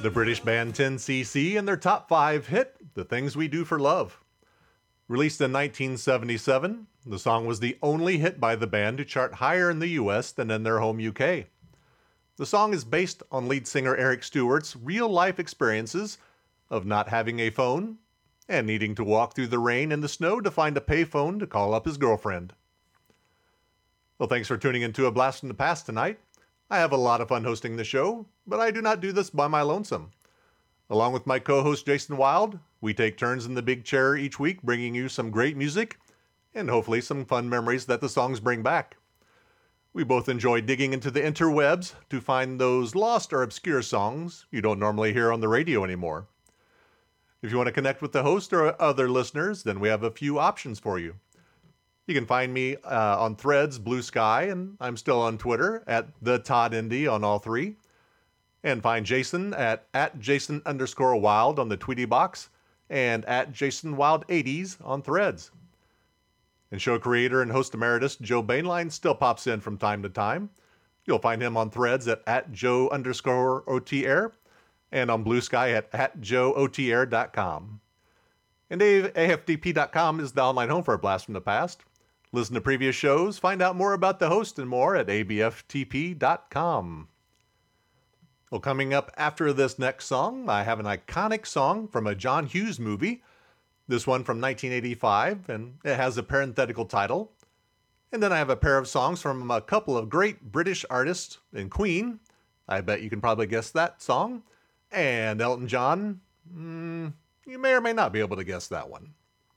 The British band 10cc and their top 5 hit, The Things We Do for Love. Released in 1977, the song was the only hit by the band to chart higher in the US than in their home UK. The song is based on lead singer Eric Stewart's real-life experiences of not having a phone and needing to walk through the rain and the snow to find a payphone to call up his girlfriend. Well, thanks for tuning into A Blast from the Past tonight. I have a lot of fun hosting the show, but I do not do this by my lonesome. Along with my co-host Jason Wild, we take turns in the big chair each week bringing you some great music and hopefully some fun memories that the songs bring back. We both enjoy digging into the interwebs to find those lost or obscure songs you don't normally hear on the radio anymore. If you want to connect with the host or other listeners, then we have a few options for you. You can find me on Threads, Blue Sky, and I'm still on Twitter at TheToddIndy on all three. And find Jason at Jason_Wild on the Tweety box and at JasonWild80s on Threads. And show creator and host emeritus Joe Bainline still pops in from time to time. You'll find him on Threads at Joe_OTR and on Blue Sky at JoeOTR.com. And AFDP.com is the online home for A Blast from the Past. Listen to previous shows, find out more about the host and more at ABFTP.com. Well, coming up after this next song, I have an iconic song from a John Hughes movie. This one from 1985, and it has a parenthetical title. And then I have a pair of songs from a couple of great British artists in Queen. I bet you can probably guess that song. And Elton John, you may or may not be able to guess that one.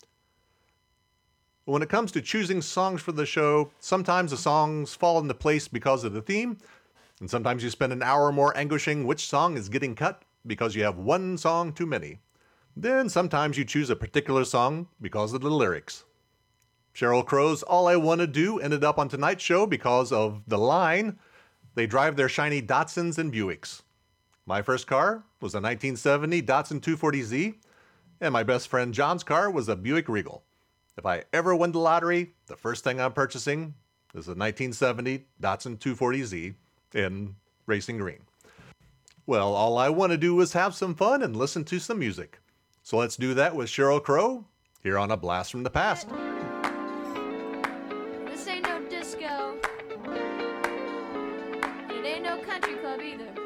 When it comes to choosing songs for the show, sometimes the songs fall into place because of the theme, and sometimes you spend an hour or more anguishing which song is getting cut because you have one song too many. Then sometimes you choose a particular song because of the lyrics. Sheryl Crow's All I Wanna Do ended up on tonight's show because of the line, they drive their shiny Datsuns and Buicks. My first car was a 1970 Datsun 240Z, and my best friend John's car was a Buick Regal. If I ever win the lottery, the first thing I'm purchasing is a 1970 Datsun 240Z in racing green. Well, all I want to do is have some fun and listen to some music. So let's do that with Sheryl Crow here on A Blast from the Past. This ain't no disco. It ain't no country club either.